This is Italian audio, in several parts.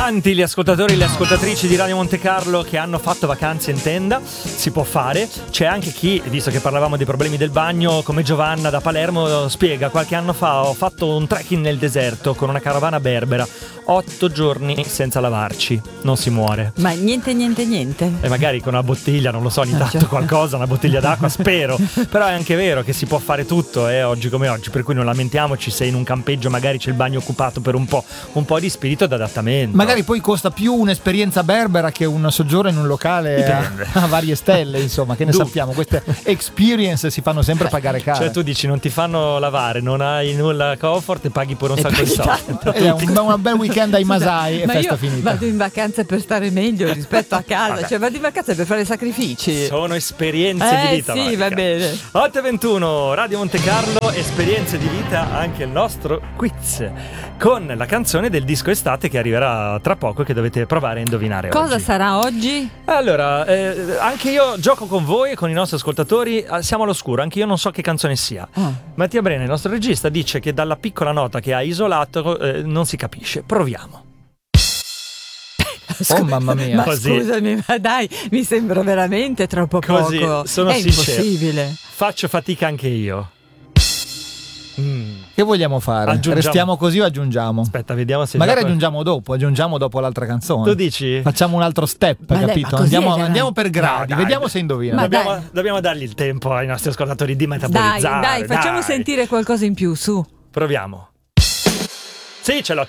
Tanti gli ascoltatori e le ascoltatrici di Radio Monte Carlo che hanno fatto vacanze in tenda, si può fare. C'è anche chi, visto che parlavamo dei problemi del bagno, come Giovanna da Palermo, spiega: qualche anno fa ho fatto un trekking nel deserto con una carovana berbera, 8 giorni senza lavarci, non si muore. Ma niente. E magari con una bottiglia, non lo so, ogni tanto qualcosa, una bottiglia d'acqua, spero. Però è anche vero che si può fare tutto, oggi come oggi, per cui non lamentiamoci se in un campeggio magari c'è il bagno occupato per un po' di spirito d'adattamento. Magari poi costa più un'esperienza berbera che un soggiorno in un locale a varie stelle, insomma, che ne sappiamo, queste experience si fanno sempre pagare caro. Cioè tu dici non ti fanno lavare, non hai nulla comfort e paghi pure un sacco di soldi. È un bel weekend ai Masai e festa finita. Vado in vacanza per stare meglio rispetto a casa. Vabbè. Cioè vado in vacanza per fare sacrifici. Sono esperienze di vita. Sì, va bene. 8:21 Radio Monte Carlo, esperienze di vita, anche il nostro quiz con la canzone del disco estate che arriverà tra poco, che dovete provare a indovinare. Cosa oggi sarà oggi? Allora, anche io gioco con voi e con i nostri ascoltatori, siamo all'oscuro, anche io non so che canzone sia. Mattia Brena, il nostro regista, dice che dalla piccola nota che ha isolato non si capisce. Proviamo. Oh mamma mia. Ma scusami, ma dai, mi sembra veramente troppo così, poco. sono è sincero. Impossibile. Faccio fatica anche io. Che vogliamo fare? Aggiungiamo. Restiamo così o aggiungiamo? Aspetta, vediamo se magari aggiungiamo dopo l'altra canzone. Tu dici? Facciamo un altro step, ma capito? dai, Andiamo per gradi, vediamo se indovina. Dobbiamo dargli il tempo ai nostri ascoltatori di metabolizzare. Dai, facciamo sentire qualcosa in più, su. Proviamo. Sì, ce l'ho.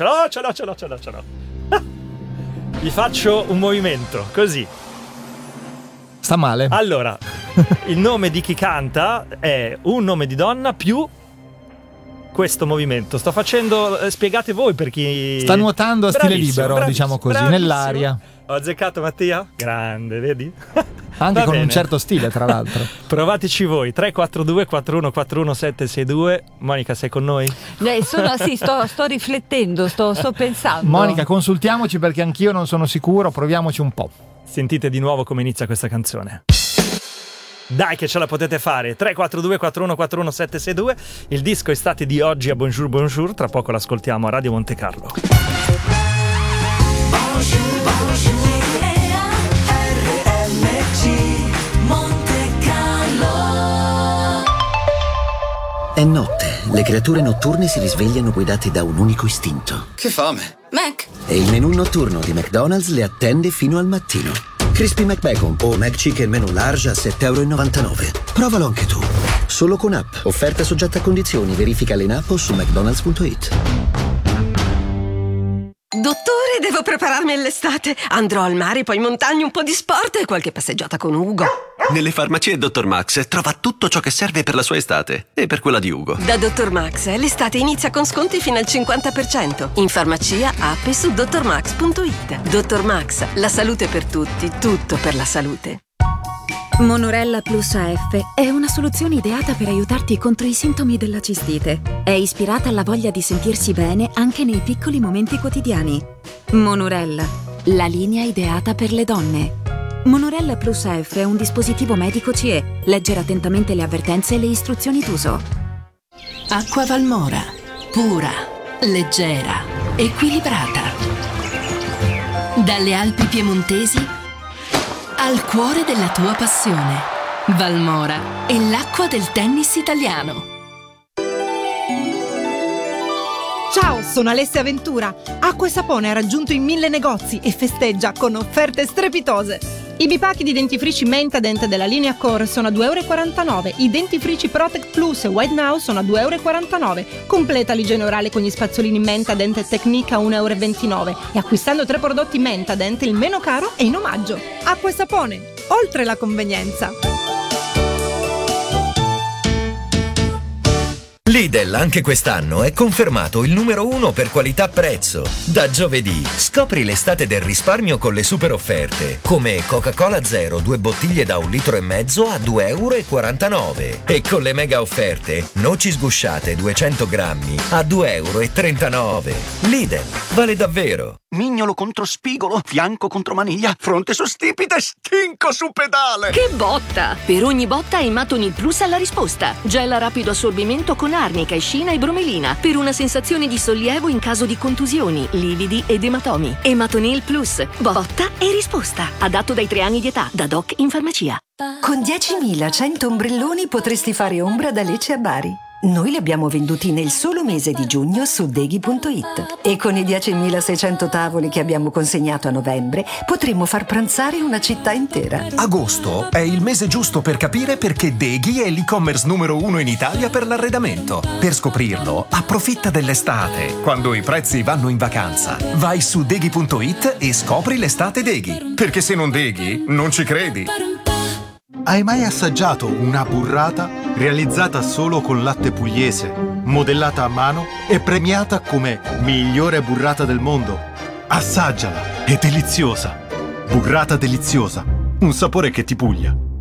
Gli faccio un movimento, così. Sta male. Allora, il nome di chi canta è un nome di donna più questo movimento. Sto facendo, spiegate voi per chi sta nuotando a stile bravissimo, libero, diciamo così, bravissimo. Nell'aria. Ho azzeccato Mattia? Grande, vedi? Anche Va con bene. un certo stile, tra l'altro. Provateci voi. 342 4141 762. Monica, sei con noi? Sto riflettendo, sto pensando. Monica, consultiamoci perché anch'io non sono sicuro, proviamoci un po'. Sentite di nuovo come inizia questa canzone. Dai che ce la potete fare. 342 4141 762. Il disco estate di oggi a Bonjour. Tra poco l'ascoltiamo a Radio Monte Carlo. È notte, le creature notturne si risvegliano guidate da un unico istinto. Che fame! Mac! E il menù notturno di McDonald's le attende fino al mattino. Crispy McBacon o McChicken menù large a €7,99. Provalo anche tu. Solo con app. Offerta soggetta a condizioni. Verificale in app o su mcdonalds.it. Dottore, devo prepararmi all'estate. Andrò al mare, poi in montagna, un po' di sport e qualche passeggiata con Ugo. Nelle farmacie Dr. Max trova tutto ciò che serve per la sua estate e per quella di Ugo. Da Dr. Max l'estate inizia con sconti fino al 50%. In farmacia, app e su drmax.it. Dr. Max, la salute per tutti, tutto per la salute. Monorella Plus AF è una soluzione ideata per aiutarti contro i sintomi della cistite. È ispirata alla voglia di sentirsi bene anche nei piccoli momenti quotidiani. Monorella, la linea ideata per le donne. Monorella Plus AF è un dispositivo medico CE. Leggere attentamente le avvertenze e le istruzioni d'uso. Acqua Valmora, pura, leggera, equilibrata. Dalle Alpi piemontesi al cuore della tua passione. Valmora è l'acqua del tennis italiano. Ciao, sono Alessia Ventura. Acqua e Sapone ha raggiunto i 1000 negozi e festeggia con offerte strepitose. I bipacchi di dentifrici Mentadent della linea Core sono a €2,49. I dentifrici Protect Plus e White Now sono a €2,49. Completa l'igiene orale con gli spazzolini Mentadent e Technique a €1,29. E acquistando 3 prodotti Mentadent il meno caro è in omaggio. Acqua e Sapone, oltre la convenienza. Lidl anche quest'anno è confermato il numero 1 per qualità-prezzo. Da giovedì scopri l'estate del risparmio con le super offerte, come Coca-Cola Zero 2 bottiglie da 1,5 litri a €2,49 e con le mega offerte noci sgusciate 200 grammi a €2,39. Lidl, vale davvero. mignolo contro spigolo, fianco contro maniglia, fronte su stipite, stinco su pedale. Che botta! Per ogni botta Ematonil Plus ha la risposta. Gel a rapido assorbimento con arnica, escina e bromelina per una sensazione di sollievo in caso di contusioni, lividi ed ematomi. Ematonil Plus. Botta e risposta. Adatto dai 3 anni di età. Da Doc in farmacia. Con 10.100 ombrelloni potresti fare ombra da Lecce a Bari. Noi li abbiamo venduti nel solo mese di giugno su Deghi.it e con i 10.600 tavoli che abbiamo consegnato a novembre potremmo far pranzare una città intera. Agosto è il mese giusto per capire perché Deghi è l'e-commerce numero 1 in Italia per l'arredamento. Per scoprirlo, approfitta dell'estate, quando i prezzi vanno in vacanza. Vai su Deghi.it e scopri l'estate Deghi, perché se non Deghi, non ci credi. Hai mai assaggiato una burrata realizzata solo con latte pugliese, modellata a mano e premiata come migliore burrata del mondo? Assaggiala, è deliziosa. Burrata deliziosa, un sapore che ti Puglia.